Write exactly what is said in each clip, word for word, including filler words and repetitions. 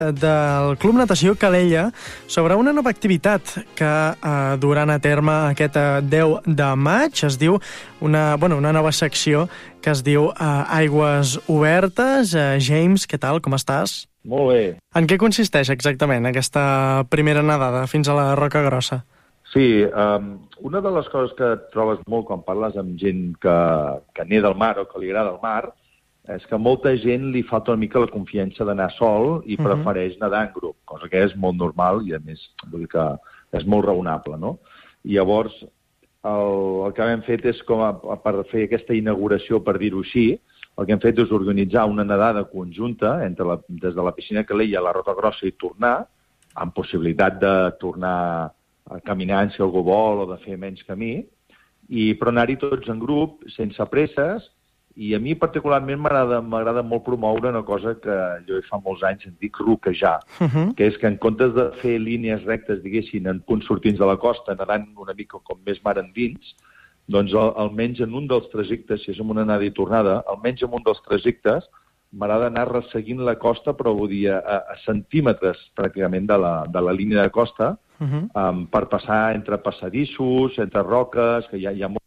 del Club Natació Calella sobre una nova activitat que eh, duran a terme aquest eh, deu de maig. Es diu una, bueno, una nova secció que es diu eh, Aigües Obertes. Eh, James, què tal? Com estàs? Molt bé. En què consisteix exactament aquesta primera nedada fins a la Roca Grossa? Sí, um, una de les coses que trobes molt quan parles amb gent que, que neda al mar o que li agrada el mar és que a molta gent li falta una mica la confiança d'anar sol i uh-huh. prefereix nedar en grup, cosa que és molt normal i, a més, vull dir que és molt raonable, no? I llavors, el, el que hem fet és, com a, per fer aquesta inauguració, per dir-ho així, el que hem fet és organitzar una nedada conjunta entre la, des de la piscina Calella a la Roca Grossa i tornar, amb possibilitat de tornar caminant si algú vol o de fer menys camí, i, però anar-hi tots en grup, sense presses. I a mi particularment m'agrada m'agrada molt promoure una cosa que jo fa molts anys en dic roquejar, uh-huh. que és que en comptes de fer línies rectes, diguéssim, en punts sortints de la costa, nedant una mica com més mar endins, doncs al, almenys en un dels trajectes, si és en una anada i tornada, almenys en un dels trajectes m'agrada anar resseguint la costa, però vull dir, a, a centímetres pràcticament de la, de la línia de costa, uh-huh. um, per passar entre passadissos, entre roques, que hi ha, hi ha molt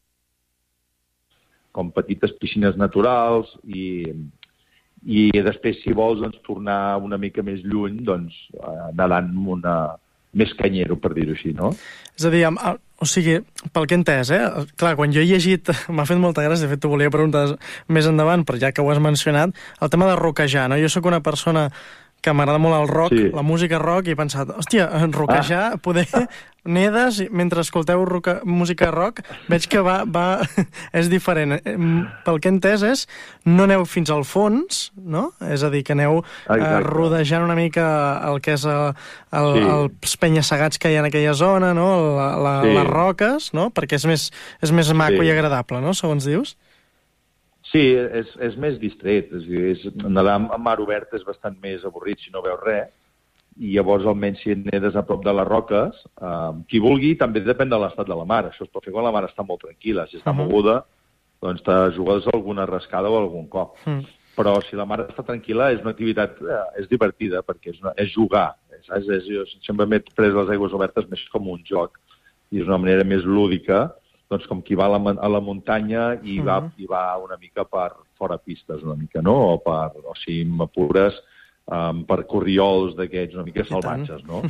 com petites piscines naturals i, i després, si vols, doncs, tornar una mica més lluny, doncs, eh, nedant una... més canyero, per dir-ho així, no? És a dir, o sigui, pel que he entès, eh? Clar, quan jo he llegit, m'ha fet molta gràcia, de fet t'ho volia preguntar més endavant, però ja que ho has mencionat, el tema de roquejar, no? Jo sóc una persona que m'agrada molt el rock, sí. la música rock, i he pensat, hòstia, roquejar, ah. poder nedes mentre escolteu roca, música rock, veig que va, va és diferent. Pel que he entès és, no aneu fins al fons, no? És a dir, que aneu eh, rodejant una mica el que és el, el, sí. els penya-segats que hi ha en aquella zona, no? La, la, sí. Les roques, no? Perquè és més, és més maco sí. i agradable, no? Segons dius. Sí, és, és més distret. És, és, nedar a mar obert és bastant més avorrit si no veus res, i llavors almenys si nedes a prop de les roques, eh, qui vulgui també depèn de l'estat de la mar. Això es pot fer quan la mar està molt tranquil·la. Si està uh-huh. moguda, doncs te jugues alguna rascada o algun cop. Uh-huh. Però si la mar està tranquil·la és una activitat, eh, és divertida perquè és, una, és jugar. Saps? És, jo sempre m'he pres les aigües obertes més com un joc i és una manera més lúdica, doncs com qui va a la, a la muntanya i, uh-huh. va, i va una mica per fora pistes, una mica, no? O, per, o si m'apures, um, per corriols d'aquests una mica salvatges, no?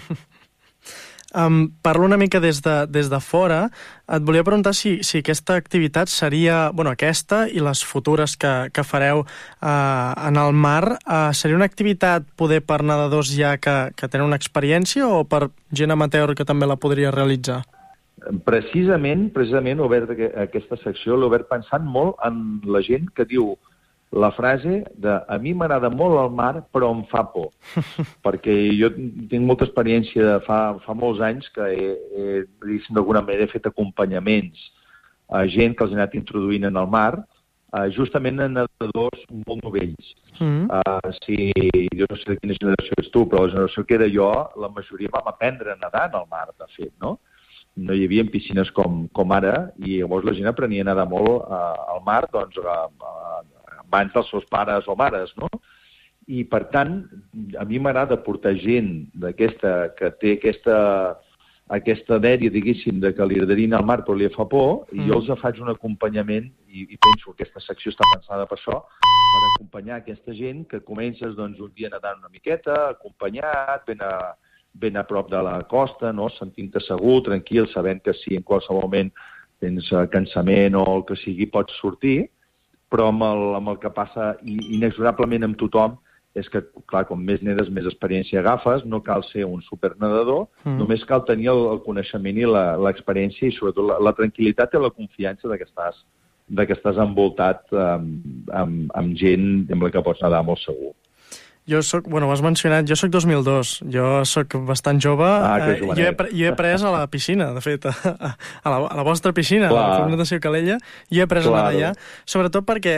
um, parlo una mica des de, des de fora. Et volia preguntar si, si aquesta activitat seria, bueno, aquesta i les futures que, que fareu uh, en el mar, uh, seria una activitat poder per nedadors ja que, que tenen una experiència o per gent amateur que també la podria realitzar? Precisament, precisament, he obert aquesta secció, l'he obert pensant molt en la gent que diu la frase de a mi m'agrada molt el mar, però em fa por. Perquè jo tinc molta experiència de fa, fa molts anys que he, he d'alguna manera, he fet acompanyaments a gent que els he anat introduint en el mar, uh, justament a nedadors molt novells. Mm. Uh, si, jo no sé de quina generació ets tu, però la generació que era jo, la majoria vam aprendre a nedar en el mar, de fet, no? No hi havia piscines com, com ara, i llavors la gent aprenia a nedar molt uh, al mar, doncs, uh, uh, abans dels seus pares o mares, no? I, per tant, a mi m'agrada portar gent d'aquesta, que té aquesta, aquesta dèria, diguéssim, de que li agradaria anar al mar però li fa por, mm. i jo els faig un acompanyament, i, i penso que aquesta secció està pensada per això, per acompanyar aquesta gent que comences, doncs, un dia nedant una miqueta, acompanyat, ben a ben a prop de la costa, no? Sentint-te segur, tranquil, sabent que si en qualsevol moment tens cansament o el que sigui pots sortir, però amb el, amb el que passa inexorablement amb tothom és que, clar, com més nedes, més experiència agafes, no cal ser un supernedador, mm. només cal tenir el, el coneixement i l'experiència i sobretot la, la tranquil·litat i la confiança de que estàs, de que estàs envoltat amb, amb, amb gent amb la que pots nedar molt segur. Jo soc, bueno, ho has mencionat, jo soc dos mil dos, jo soc bastant jove, ah, eh, jo, he, jo he pres a la piscina, de fet, a, a, la, a la vostra piscina, Clar. a la Club Natació Calella, jo he pres Clar. a nedar allà, sobretot perquè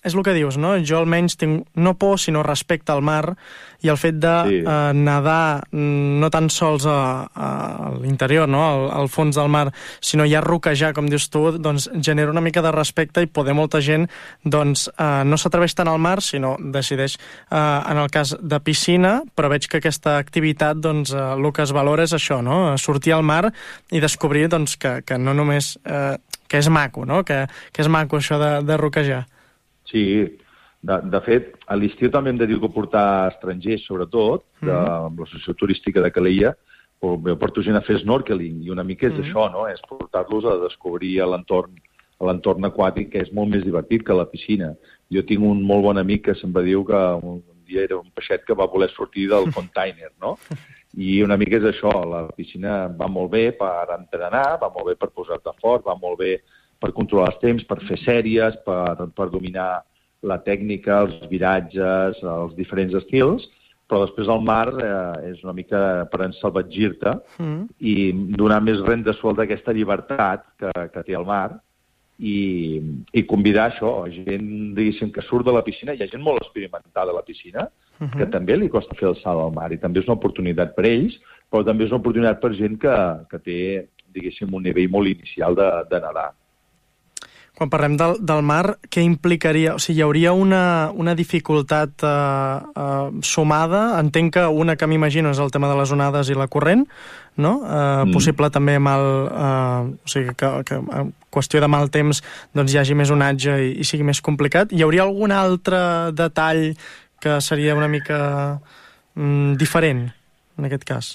és el que dius, no? Jo almenys tinc no por, sinó respecte al mar, i el fet de sí. eh, nedar no tan sols a, a l'interior, no? Al, al fons del mar, sinó ja roquejar, com dius tu, doncs genera una mica de respecte i poder molta gent doncs, eh, no s'atreveix tant al mar, sinó decideix, eh, en el cas de piscina, però veig que aquesta activitat, doncs, eh, el que es valora és això, no? Sortir al mar i descobrir doncs, que, que no només... Eh, que és maco, no? Que, que és maco això de, de roquejar. Sí, de, de fet, a l'estiu també hem de dir que portar estrangers, sobretot, de, mm. amb l'associació turística de Calella, o porto gent a fer snorkeling, i una mica és mm. això, no? És portar-los a descobrir l'entorn l'entorn aquàtic, que és molt més divertit que la piscina. Jo tinc un molt bon amic que sempre diu que un dia era un peixet que va voler sortir del container, no? I una mica és això, la piscina va molt bé per entrenar, va molt bé per posar-te fort, va molt bé per controlar els temps, per fer sèries, per, per dominar la tècnica, els viratges, els diferents estils, però després el mar eh, és una mica per ensalvatgir-te mm. i donar més renda suelta a aquesta llibertat que, que té el mar i, i convidar això, gent, diguéssim, que surt de la piscina. Hi ha gent molt experimentada a la piscina, uh-huh. que també li costa fer el salt al mar, i també és una oportunitat per ells, però també és una oportunitat per gent que, que té, diguéssim, un nivell molt inicial de, de nedar. Quan parlem del, del mar, què implicaria? O sigui, hi hauria una, una dificultat eh, eh, sumada? Entenc que una que m'imagino és el tema de les onades i la corrent, no? Eh, mm. Possible també amb el... Eh, o sigui, que, que en qüestió de mal temps doncs hi hagi més onatge i, i sigui més complicat. Hi hauria algun altre detall que seria una mica mm, diferent, en aquest cas?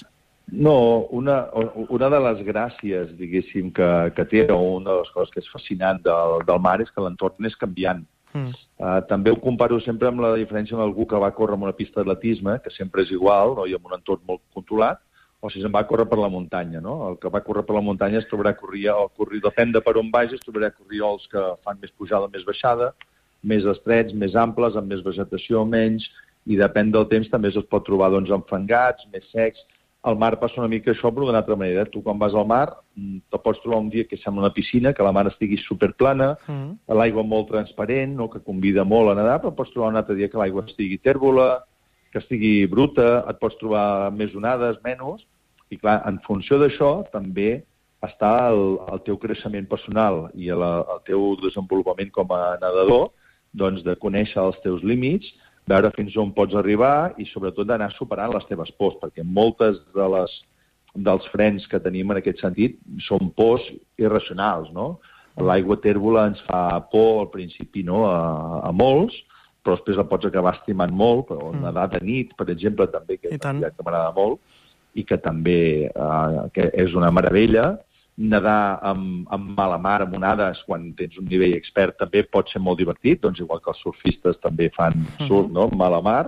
No, una, una de les gràcies, diguéssim, que, que té, o una de les coses que és fascinant del, del mar és que l'entorn és canviant. Mm. Uh, també ho comparo sempre amb la diferència amb algú que va córrer en una pista d'atletisme, que sempre és igual, no? I amb un entorn molt controlat, o si se'n va córrer per la muntanya, no? El que va córrer per la muntanya es trobarà a corrir, o corrir, depèn de per on vagi, es trobarà a corrir els que fan més pujada, més baixada, més estrets, més amples, amb més vegetació, menys, i depèn del temps també es pot trobar doncs, enfangats, més secs. Al mar passa una mica això, però d'una altra manera. Tu, quan vas al mar, te pots trobar un dia que sembla una piscina, que la mar estigui superplana, mm. l'aigua molt transparent, no? Que convida molt a nedar, però pots trobar un altre dia que l'aigua estigui tèrbola, que estigui bruta, et pots trobar més onades, menys, i clar, en funció d'això també està el, el teu creixement personal i el, el teu desenvolupament com a nedador, doncs de conèixer els teus límits, veure fins on pots arribar i, sobretot, d'anar superant les teves pors, perquè moltes de les, dels frens que tenim en aquest sentit són pors irracionals, no? L'aigua tèrbola ens fa por al principi, no?, a, a molts, però després la pots acabar estimant molt, però mm. nedar de nit, per exemple, també, que, que m'agrada molt, i que també eh, que és una meravella. Nedar amb, amb mala mar, amb onades, quan tens un nivell expert, també pot ser molt divertit, doncs igual que els surfistes també fan surf, no?, amb mala mar.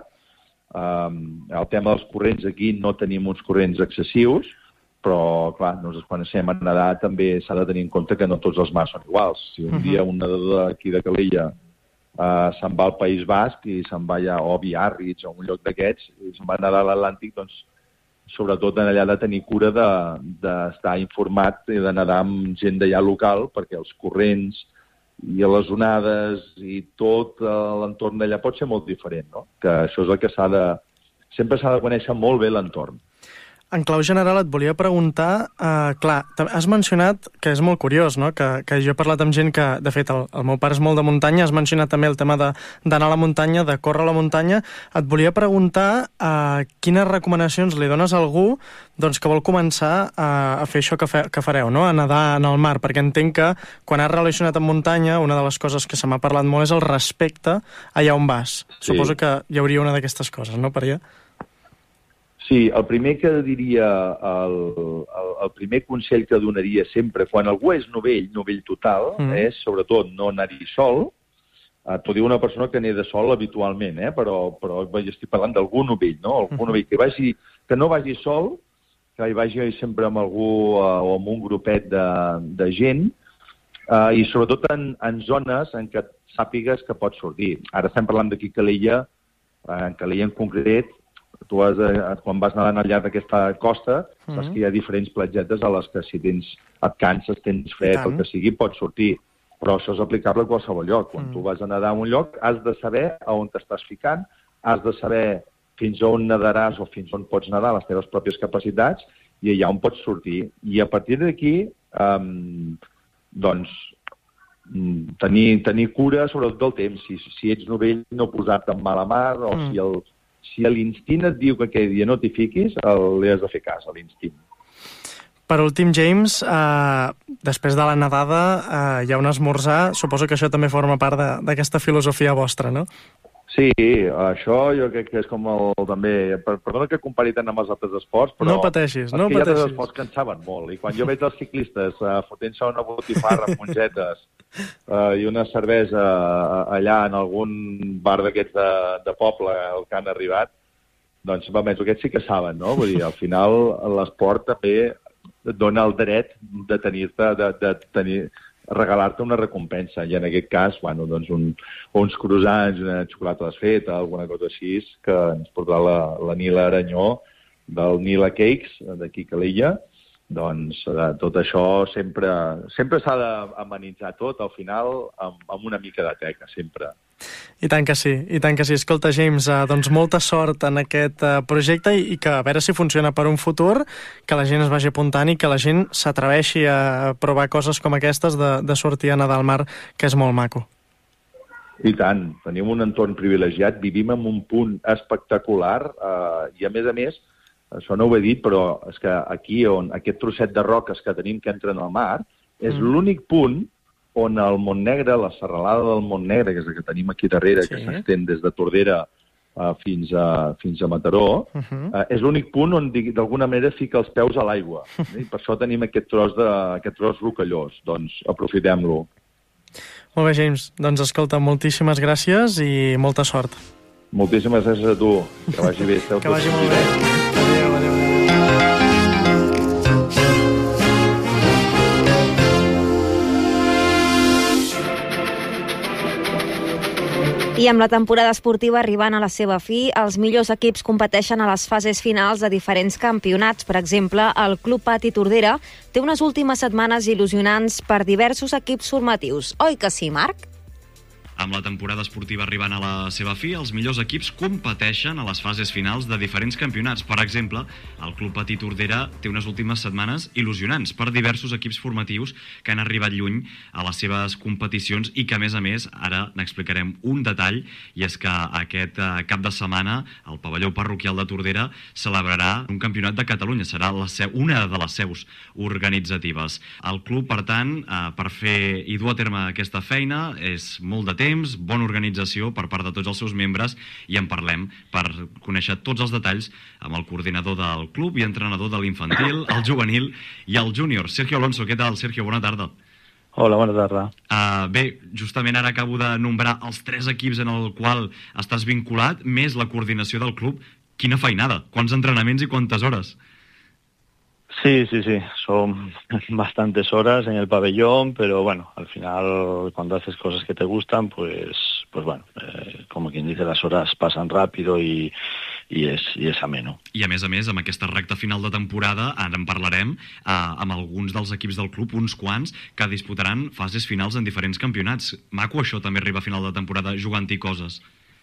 Um, el tema dels corrents, aquí no tenim uns corrents excessius, però, clar, nosaltres quan estem a nedar també s'ha de tenir en compte que no tots els mars són iguals. Si un dia un nedador d'aquí de Calella uh, se'n va al País Basc i se'n va allà a Biarritz o a un lloc d'aquests i se'n va nedar a l'Atlàntic, doncs sobretot en allà de tenir cura d'estar de, informat i de nedar amb gent d'allà local, perquè els corrents i les onades i tot l'entorn d'allà pot ser molt diferent, no? Que això és el que s'ha de... Sempre s'ha de conèixer molt bé l'entorn. En clau general et volia preguntar, eh, clar, has mencionat, que és molt curiós, no?, que, que jo he parlat amb gent que, de fet, el, el meu pare és molt de muntanya, has mencionat també el tema d'anar a la muntanya, de córrer a la muntanya. Et volia preguntar eh, quines recomanacions li dones a algú doncs, que vol començar a, a fer això que, fe, que fareu, no?, a nedar en el mar, perquè entenc que quan has relacionat amb muntanya, una de les coses que se m'ha parlat molt és el respecte allà on vas. Sí. Suposo que hi hauria una d'aquestes coses, no, per allà? Sí, el primer que diria, el, el, el primer consell que donaria sempre, quan algú és novell, novell total, mm. és sobretot no anar-hi sol. Uh, T'ho diu una persona que neda sol habitualment, eh? però, però estic parlant d'algú novell, no? Algú mm. novell que, vagi, que no vagi sol, que hi vagi sempre amb algú uh, o amb un grupet de, de gent, uh, i sobretot en, en zones en què sàpigues que pots sortir. Ara estem parlant d'aquí a Calella, uh, en Calella en concret. Tu has, quan vas nedant al llarg d'aquesta costa, mm-hmm. saps que hi ha diferents platgetes a les que si tens, et canses, tens fred, el que sigui, pots sortir. Però això és aplicable a qualsevol lloc. Quan mm. tu vas a nedar a un lloc, has de saber a on t'estàs ficant, has de saber fins on nedaràs o fins on pots nedar les teves pròpies capacitats i allà on pots sortir. I a partir d'aquí, um, doncs, tenir, tenir cura sobretot del temps. Si, si ets novell, no posar-te en mala mar, o mm. si, el, si l'instint et diu que aquell dia no t'hi fiquis, el, li has de fer cas, a l'instint. Per últim, James, eh, després de la nedada eh, hi ha un esmorzar. Suposo que això també forma part d'aquesta filosofia vostra, no? Sí, això jo crec que és com el, també... Perdona que compari tant amb els altres esports, però... No pateixis, no pateixis. Hi ha altres esports que en saben molt, i quan jo veig els ciclistes uh, fotent-se una botifarra amb mongetes uh, i una cervesa uh, allà en algun bar d'aquests de, de poble al que han arribat, doncs, va, més, aquests sí que saben, no? Vull dir, al final l'esport també et dona el dret de tenir-te, de, de tenir, regalar-te una recompensa. I en aquest cas, bueno, doncs un, uns croissants, una xocolata desfeta, alguna cosa així, que ens portarà la, la Nila Aranyó del Nila Cakes, d'aquí Calella. Doncs eh, tot això sempre, sempre s'ha d'amenitzar tot, al final, amb, amb una mica de teca, sempre. I tant que sí, i tant que sí. Escolta, James, eh, doncs molta sort en aquest eh, projecte i, i que a veure si funciona per un futur, que la gent es vagi apuntant i que la gent s'atreveixi a provar coses com aquestes de, de sortir a nedar al mar, que és molt maco. I tant, tenim un entorn privilegiat, vivim en un punt espectacular eh, i a més a més, això no ho he dit, però és que aquí, on aquest trosset de roques que tenim que entren al mar, és mm. l'únic punt on el Montnegre, la serralada del Montnegre, que és la que tenim aquí darrere, sí. que s'estén des de Tordera uh, fins, a, fins a Mataró, uh -huh. uh, és l'únic punt on d'alguna manera fica els peus a l'aigua. I per això tenim aquest tros, de, aquest tros rocallós. Doncs aprofitem-lo. Molt bé, James. Doncs escolta, moltíssimes gràcies i molta sort. Moltíssimes gràcies a tu. Que vagi bé. Que vagi molt bé. Adéu, adéu. I amb la temporada esportiva arribant a la seva fi, els millors equips competeixen a les fases finals de diferents campionats. Per exemple, el Club Patí Tordera té unes últimes setmanes il·lusionants per diversos equips formatius. Oi que sí, Marc? Amb la temporada esportiva arribant a la seva fi, els millors equips competeixen a les fases finals de diferents campionats. Per exemple, el Club Patí Tordera té unes últimes setmanes il·lusionants per diversos equips formatius que han arribat lluny a les seves competicions i que, a més a més, ara n'explicarem un detall, i és que aquest cap de setmana el pavelló parroquial de Tordera celebrarà un campionat de Catalunya. Serà la seu, una de les seus organitzatives. El club, per tant, per fer i dur a terme aquesta feina, és molt de temps, temps, bona organització per part de tots els seus membres, i en parlem per conèixer tots els detalls amb el coordinador del club i entrenador de l'infantil, el juvenil i el júnior. Sergio Alonso, què tal, Sergio? Bona tarda. Hola, bona tarda. Uh, bé, justament ara acabo de nombrar els tres equips en el qual estàs vinculat, més la coordinació del club. Quina feinada, quants entrenaments i quantes hores? Sí, sí, sí, son bastantes horas en el pabellón, pero bueno, al final cuando haces cosas que te gustan, pues, pues bueno, eh, como quien dice, las horas pasan rápido y, y, és, i és ameno. I a més a més, amb aquesta recta final de temporada, ara en parlarem, eh, amb alguns dels equips del club, uns quants, que disputaran fases finals en diferents campionats. Maco, això també arriba a final de temporada jugant-hi coses.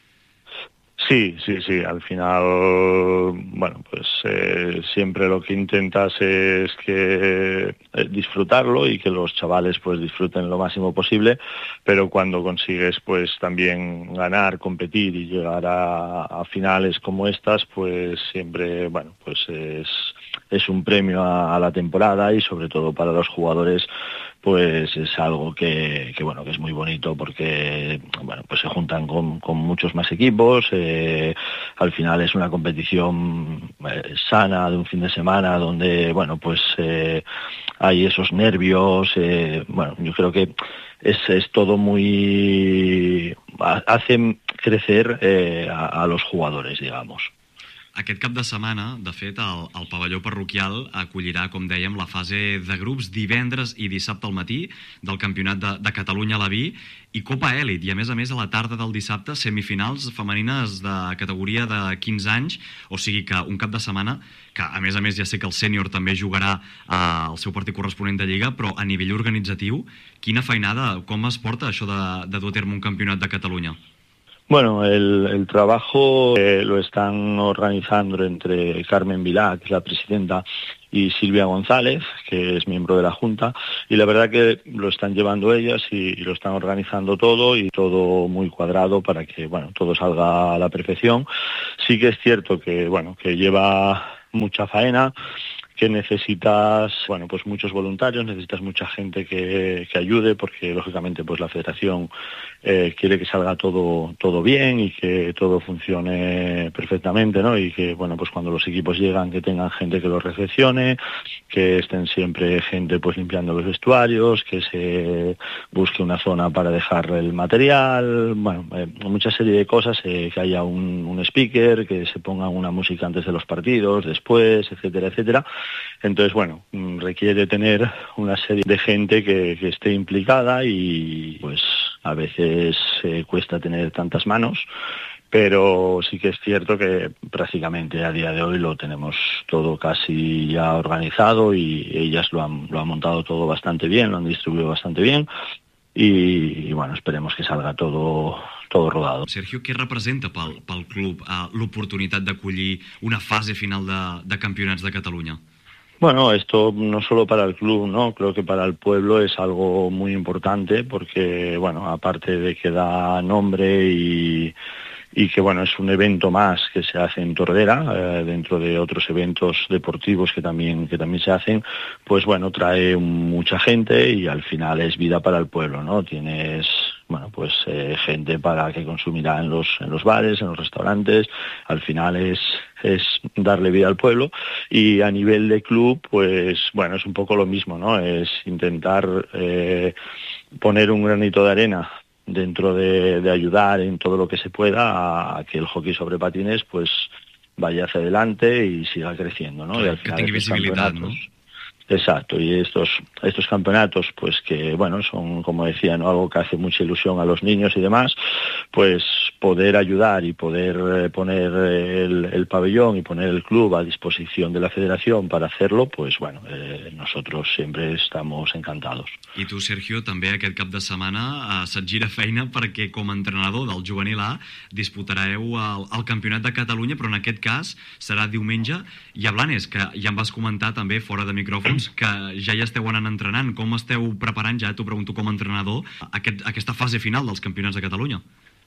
Sí, sí, sí, al final, bueno, pues eh, siempre lo que intentas es que eh, disfrutarlo y que los chavales pues disfruten lo máximo posible, pero cuando consigues pues también ganar, competir y llegar a, a finales como estas, pues siempre, bueno, pues es, es un premio a, a la temporada y sobre todo para los jugadores pues es algo que, que bueno que es muy bonito porque bueno pues se juntan con, con muchos más equipos, eh, al final es una competición eh, sana de un fin de semana donde bueno pues eh, hay esos nervios, eh, bueno yo creo que es, es todo muy hace crecer eh, a, a los jugadores, digamos. Aquest cap de setmana, de fet, el, el pavelló parroquial acollirà, com dèiem, la fase de grups divendres i dissabte al matí del Campionat de, de Catalunya a la V I i Copa Elit, i a més a més a la tarda del dissabte semifinals femenines de categoria de quinze anys, o sigui que un cap de setmana que a més a més ja sé que el sènior també jugarà eh, el seu partit corresponent de Lliga, però a nivell organitzatiu, quina feinada, com es porta això de, de dur a terme un campionat de Catalunya? Bueno, el, el trabajo eh, lo están organizando entre Carmen Vilá, que es la presidenta, y Silvia González, que es miembro de la Junta, y la verdad que lo están llevando ellas y, y lo están organizando todo y todo muy cuadrado para que, bueno, todo salga a la perfección. Sí que es cierto que, bueno, que lleva mucha faena, que necesitas, bueno, pues muchos voluntarios, necesitas mucha gente que, que ayude, porque lógicamente pues la Federación eh, quiere que salga todo todo bien y que todo funcione perfectamente, ¿no? Y que, bueno, pues cuando los equipos llegan, que tengan gente que los recepcione, que estén siempre gente pues limpiando los vestuarios, que se busque una zona para dejar el material, bueno, eh, mucha serie de cosas, eh, que haya un, un speaker, que se ponga una música antes de los partidos, después, etcétera, etcétera. Entonces, bueno, requiere tener una serie de gente que, que esté implicada y pues a veces eh, cuesta tener tantas manos, pero sí que es cierto que prácticamente a día de hoy lo tenemos todo casi ya organizado y ellas lo han, lo han montado todo bastante bien, lo han distribuido bastante bien y, y bueno, esperemos que salga todo todo rodado. Sergio, què representa pel, pel club eh, l'oportunitat d'acollir una fase final de, de campionats de Catalunya? Bueno, esto no solo para el club, ¿no? Creo que para el pueblo es algo muy importante porque, bueno, aparte de que da nombre y, y que, bueno, es un evento más que se hace en Tordera, eh, dentro de otros eventos deportivos que también, que también se hacen, pues, bueno, trae mucha gente y al final es vida para el pueblo, ¿no? Tienes, bueno, pues eh, gente para que consumirá en los en los bares, en los restaurantes. Al final es es darle vida al pueblo y a nivel de club, pues bueno, es un poco lo mismo, ¿no? Es intentar eh, poner un granito de arena dentro de, de ayudar en todo lo que se pueda a, a que el hockey sobre patines pues vaya hacia adelante y siga creciendo, ¿no? Claro, y al final que tenga visibilidad, ¿no? Exacto, y estos estos campeonatos, pues que, bueno, son, como decía, ¿no? Algo que hace mucha ilusión a los niños y demás, pues poder ayudar y poder eh, poner el, el pabellón y poner el club a disposición de la Federación para hacerlo, pues bueno, eh, nosotros siempre estamos encantados. I tu, Sergio, també aquest cap de setmana eh, se't gira feina perquè com a entrenador del juvenil A disputareu el, el Campionat de Catalunya, però en aquest cas serà diumenge, i a Blanes, que ja em vas comentar també fora de micròfons que ja hi esteu anant entrenant. Com esteu preparant, ja t'ho pregunto com a entrenador, aquest, aquesta fase final dels Campionats de Catalunya?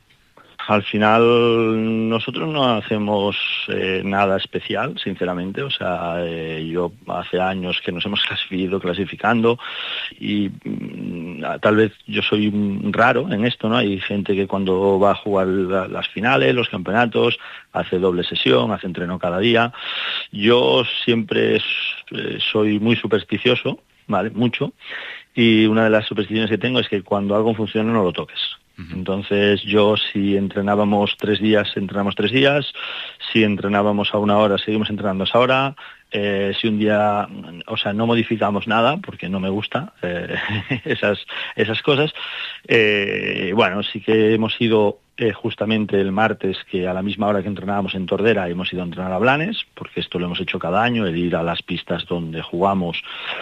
Al final nosotros no hacemos eh, nada especial, sinceramente. O sea, eh, yo hace años que nos hemos ido clasificando y mm, tal vez yo soy raro en esto, ¿no? Hay gente que cuando va a jugar la, las finales, los campeonatos, hace doble sesión, hace entreno cada día. Yo siempre eh, soy muy supersticioso, ¿vale? Mucho. Y una de las supersticiones que tengo es que cuando algo funciona no lo toques. Entonces yo, si entrenábamos tres días, entrenamos tres días, si entrenábamos a una hora, seguimos entrenando a esa hora, eh, si un día, o sea, no modificamos nada, porque no me gusta eh, esas, esas cosas. Eh, bueno, sí que hemos ido eh, justamente el martes, que a la misma hora que entrenábamos en Tordera, hemos ido a entrenar a Blanes, porque esto lo hemos hecho cada año, el ir a las pistas donde jugamos.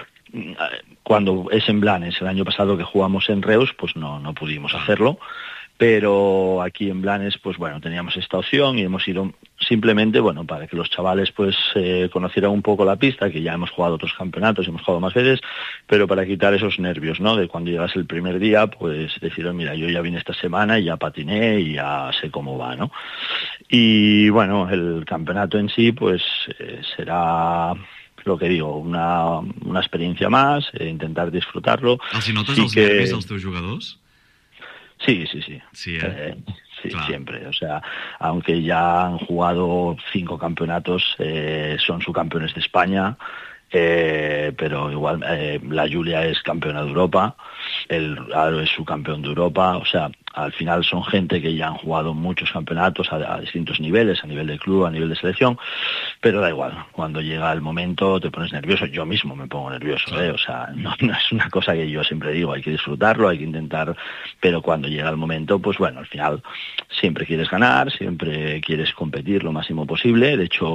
Cuando es en Blanes, el año pasado que jugamos en Reus, pues no, no pudimos hacerlo, pero aquí en Blanes, pues bueno, teníamos esta opción y hemos ido simplemente, bueno, para que los chavales pues eh, conocieran un poco la pista, que ya hemos jugado otros campeonatos, hemos jugado más veces, pero para quitar esos nervios, ¿no? De cuando llegas el primer día, pues decir, mira, yo ya vine esta semana y ya patiné y ya sé cómo va, ¿no? Y bueno, el campeonato en sí, pues eh, será... lo que digo, una, una experiencia más, eh, intentar disfrutarlo. Els hi notes sí els que... nervis als teus jugadors? Sí, sí, sí. Sí, eh? Eh, sí, Claro. siempre. O sea, aunque ya han jugado cinco campeonatos, eh, son subcampeones de España, eh, pero igual eh, la Julia es campeona de Europa, el Aro es subcampeón de Europa, o sea, al final son gente que ya han jugado muchos campeonatos a, a distintos niveles, a nivel de club, a nivel de selección, pero da igual, cuando llega el momento te pones nervioso, yo mismo me pongo nervioso, ¿eh? O sea, no, no es una cosa que yo siempre digo, hay que disfrutarlo, hay que intentar, pero cuando llega el momento, pues bueno, al final siempre quieres ganar, siempre quieres competir lo máximo posible. De hecho,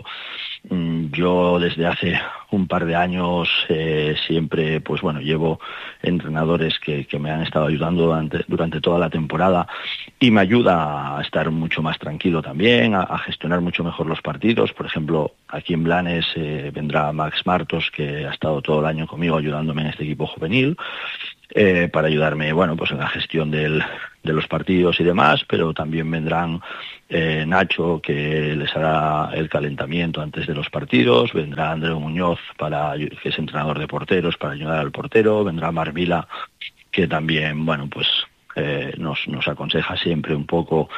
yo desde hace un par de años eh, siempre, pues bueno, llevo entrenadores que, que me han estado ayudando durante, durante toda la temporada y me ayuda a estar mucho más tranquilo también, a, a gestionar mucho mejor los partidos. Por ejemplo, aquí en Blanes eh, vendrá Max Martos, que ha estado todo el año conmigo ayudándome en este equipo juvenil, eh, para ayudarme, bueno, pues en la gestión del, de los partidos y demás, pero también vendrán eh, Nacho, que les hará el calentamiento antes de los partidos, vendrá Andreu Muñoz, para, que es entrenador de porteros, para ayudar al portero, vendrá Mar Vila, que también, bueno, pues eh, nos, nos aconseja siempre un poco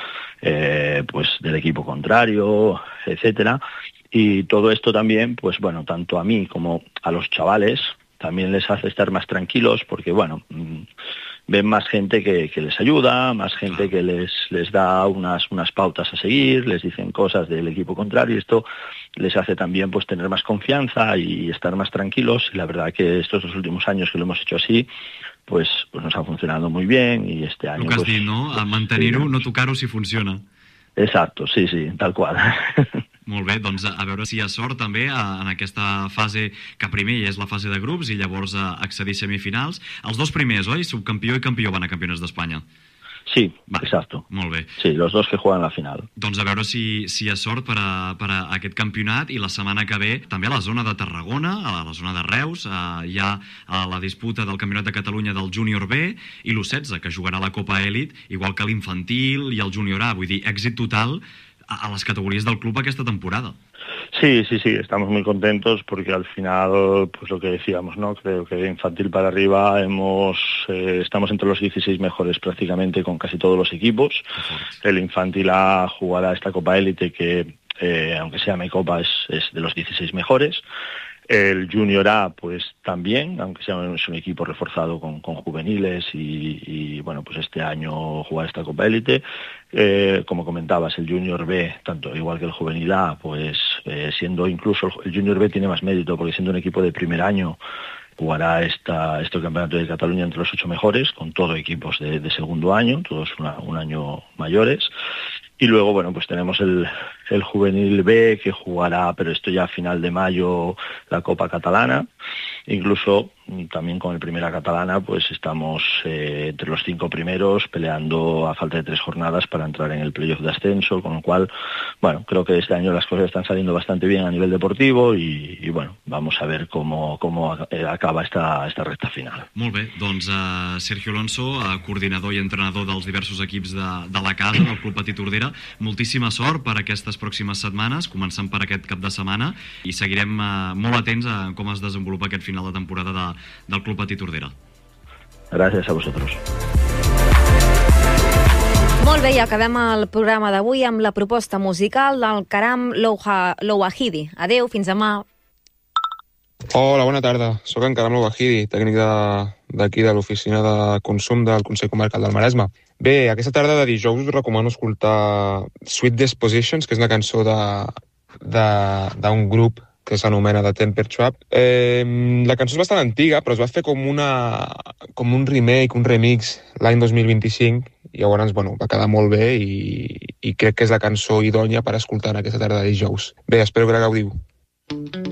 eh, pues del equipo contrario, etcétera. Y todo esto también, pues bueno, tanto a mí como a los chavales, también les hace estar más tranquilos porque, bueno, mmm, ven más gente que, que les ayuda, más gente que les, les da unas, unas pautas a seguir, les dicen cosas del equipo contrario, y esto les hace también pues tener más confianza y estar más tranquilos. Y la verdad que estos dos últimos años que lo hemos hecho así, pues, pues nos ha funcionado muy bien, i este any... El que has pues, dit, no? A mantenir-ho, sí, no tocar-ho si funciona. Exacto, sí, sí, tal qual. Molt bé, doncs a veure si hi ha sort també en aquesta fase, que primer ja és la fase de grups i llavors accedir a semifinals. Els dos primers, oi? Subcampió i campió van a Campionats d'Espanya. Sí, va, exacto. Molt bé. Sí, los dos que juegan la final. Doncs a veure si, si hi ha sort per a, per a aquest campionat, i la setmana que ve també a la zona de Tarragona, a la zona de Reus, eh, hi ha a la disputa del Campionat de Catalunya del Júnior B i l'U setze, que jugarà la Copa Elit, igual que l'infantil i el Júnior A. Vull dir, èxit total a las categorías del club esta temporada. Sí, sí, sí, estamos muy contentos porque al final, pues lo que decíamos, ¿no? Creo que de infantil para arriba hemos eh, estamos entre los dieciséis mejores prácticamente con casi todos los equipos. El infantil A jugará esta Copa Élite que, eh, aunque se llame Copa, es, es de los dieciséis mejores. El Junior A, pues también, aunque sea un, es un equipo reforzado con, con juveniles y, y, bueno, pues este año jugar esta Copa Élite. Eh, como comentabas, el Junior B, tanto igual que el Juvenil A, pues eh, siendo incluso el, el Junior B tiene más mérito porque siendo un equipo de primer año jugará esta, este campeonato de Cataluña entre los ocho mejores, con todo equipos de, de segundo año, todos una, un año mayores. Y luego, bueno, pues tenemos el, el Juvenil B que jugará, pero esto ya a final de mayo, la Copa Catalana. Incluso también con el Primera Catalana, pues estamos eh, entre los cinco primeros peleando a falta de tres jornadas para entrar en el playoff de ascenso, con lo cual, bueno, creo que este año las cosas están saliendo bastante bien a nivel deportivo y, y bueno, vamos a ver cómo, cómo acaba esta, esta recta final. Molt bé, doncs uh, Sergio Alonso, uh, coordinador i entrenador dels diversos equips de, de la casa, del Club Patí Tordera, moltíssima sort per aquestes pròximes setmanes, començant per aquest cap de setmana, i seguirem uh, molt atents a com es desenvolupa aquest final de temporada de, del Club Patí Tordera. Gràcies a vosaltres. Molt bé, i acabem el programa d'avui amb la proposta musical del Karam Louahidi. Adeu, fins demà. Hola, bona tarda. Soc en Karam Louahidi, tècnic d'aquí de, de l'oficina de consum del Consell Comarcal del Maresme. Bé, aquesta tarda de dijous us recomano escoltar Sweet Dispositions, que és una cançó d'un grup que s'anomena The Temper Trap. Eh, la cançó és bastant antiga, però es va fer com, una, com un remake, un remix l'any dos mil vint-i-cinc, i llavors bueno, va quedar molt bé i, i crec que és la cançó idònia per escoltar en aquesta tarda de dijous. Bé, espero que la gaudiu.